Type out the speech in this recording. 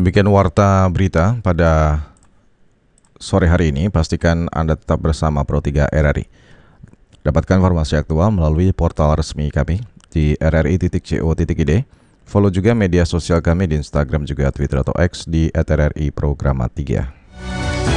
Demikian warta berita pada sore hari ini. Pastikan Anda tetap bersama Pro 3 RRI. Dapatkan informasi aktual melalui portal resmi kami di rri.co.id. Follow juga media sosial kami di Instagram juga Twitter atau X di @rri Programa 3.